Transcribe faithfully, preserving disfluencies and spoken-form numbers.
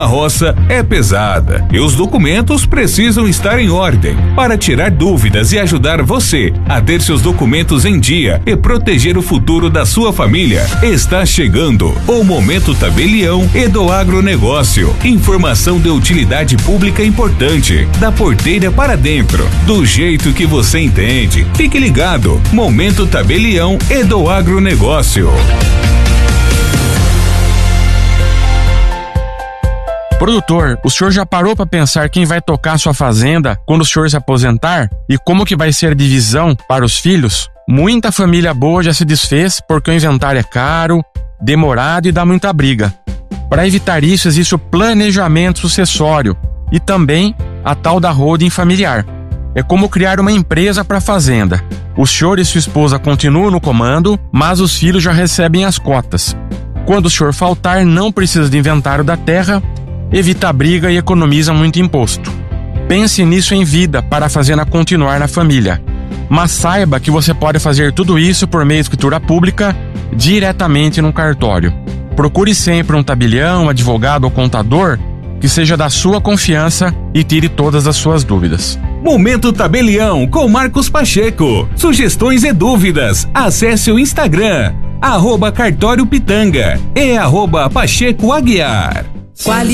A roça é pesada e os documentos precisam estar em ordem. Para tirar dúvidas e ajudar você a ter seus documentos em dia e proteger o futuro da sua família, está chegando o Momento Tabelião e do Agronegócio. Informação de utilidade pública importante, da porteira para dentro, do jeito que você entende. Fique ligado, Momento Tabelião e do Agronegócio. Produtor, o senhor já parou para pensar quem vai tocar sua fazenda quando o senhor se aposentar? E como que vai ser a divisão para os filhos? Muita família boa já se desfez porque o inventário é caro, demorado e dá muita briga. Para evitar isso, existe o planejamento sucessório e também a tal da holding familiar. É como criar uma empresa para a fazenda. O senhor e sua esposa continuam no comando, mas os filhos já recebem as cotas. Quando o senhor faltar, não precisa de inventário da terra, evita a briga e economiza muito imposto. Pense nisso em vida para a fazenda continuar na família. Mas saiba que você pode fazer tudo isso por meio de escritura pública diretamente no cartório. Procure sempre um tabelião, advogado ou contador que seja da sua confiança e tire todas as suas dúvidas. Momento Tabelião com Marcos Pacheco. Sugestões e dúvidas, acesse o Instagram, arroba Cartório Pitanga e arroba Pacheco Aguiar.